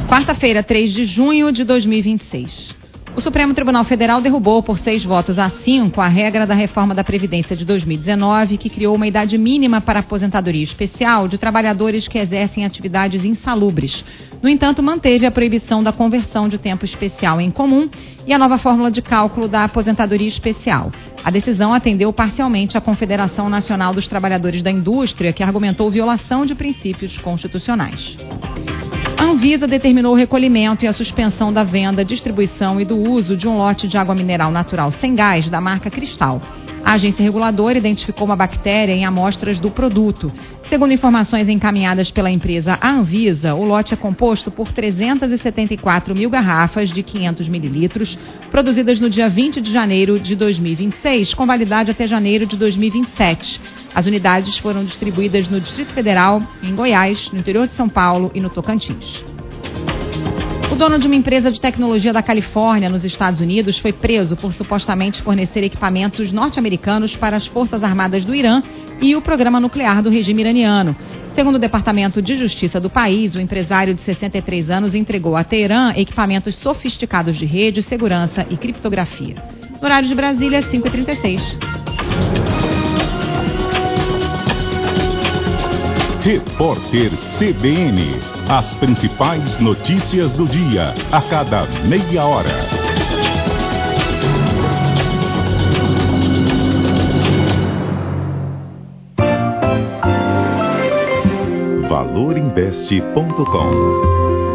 Quarta-feira, 3 de junho de 2026. O Supremo Tribunal Federal derrubou por 6 votos a 5 a regra da reforma da Previdência de 2019, que criou uma idade mínima para aposentadoria especial de trabalhadores que exercem atividades insalubres. No entanto, manteve a proibição da conversão de tempo especial em comum e a nova fórmula de cálculo da aposentadoria especial. A decisão atendeu parcialmente à Confederação Nacional dos Trabalhadores da Indústria, que argumentou violação de princípios constitucionais. A Anvisa determinou o recolhimento e a suspensão da venda, distribuição e do uso de um lote de água mineral natural sem gás da marca Cristal. A agência reguladora identificou uma bactéria em amostras do produto. Segundo informações encaminhadas pela empresa Anvisa, o lote é composto por 374 mil garrafas de 500 mililitros, produzidas no dia 20 de janeiro de 2026, com validade até janeiro de 2027. As unidades foram distribuídas no Distrito Federal, em Goiás, no interior de São Paulo e no Tocantins. O dono de uma empresa de tecnologia da Califórnia, nos Estados Unidos, foi preso por supostamente fornecer equipamentos norte-americanos para as Forças Armadas do Irã e o programa nuclear do regime iraniano. Segundo o Departamento de Justiça do país, o empresário de 63 anos entregou a Teherã equipamentos sofisticados de rede, segurança e criptografia. No horário de Brasília, 5h36. Repórter CBN. As principais notícias do dia, a cada meia hora. valorinvest.com